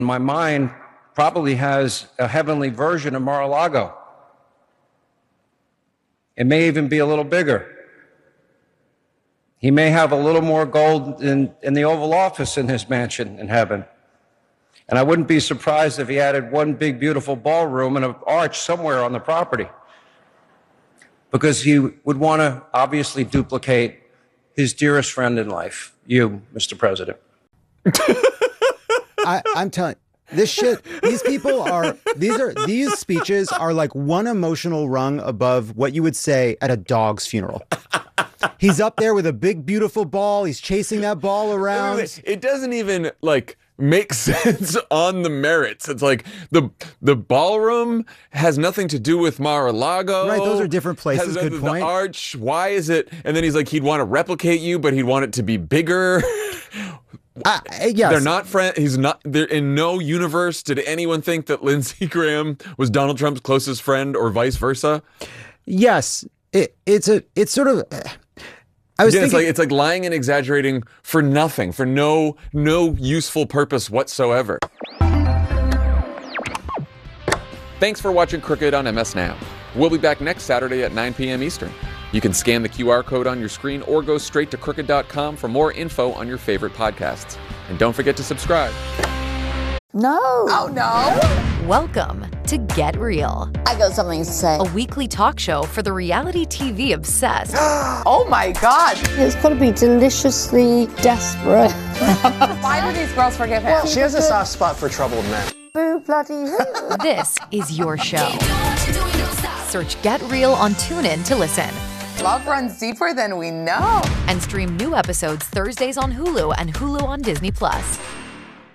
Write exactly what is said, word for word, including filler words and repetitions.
my mind probably has a heavenly version of Mar-a-Lago. It may even be a little bigger. He may have a little more gold in, in the Oval Office in his mansion in heaven. And I wouldn't be surprised if he added one big, beautiful ballroom and an arch somewhere on the property, because he would want to obviously duplicate his dearest friend in life, you, Mister President. I, I'm telling you, this shit, these people are, these are, these speeches are like one emotional rung above what you would say at a dog's funeral. He's up there with a big, beautiful ball. He's chasing that ball around. Wait, wait, wait. It doesn't even like make sense on the merits. It's like the the ballroom has nothing to do with Mar-a-Lago. Right, those are different places. Has, Good the, point. The arch, why is it? And then he's like, he'd want to replicate you, but he'd want it to be bigger. Uh, yes. They're not friends. He's not. They're in no universe. Did anyone think that Lindsey Graham was Donald Trump's closest friend, or vice versa? Yes, it, it's a. It's sort of. Uh, I was yeah, thinking, it's like it's like lying and exaggerating for nothing, for no no useful purpose whatsoever. Thanks for watching Crooked on M S Now. We'll be back next Saturday at nine p.m. Eastern. You can scan the Q R code on your screen or go straight to crooked dot com for more info on your favorite podcasts. And don't forget to subscribe. No. Oh, no. Welcome to Get Real, I got something to say. a weekly talk show for the reality T V obsessed. Oh, my God. It's got to be deliciously desperate. Why do these girls forgive him? She has a soft spot for troubled men. Boo bloody who. This is your show. Search Get Real on TuneIn to listen. Love runs deeper than we know. And stream new episodes Thursdays on Hulu and Hulu on Disney Plus.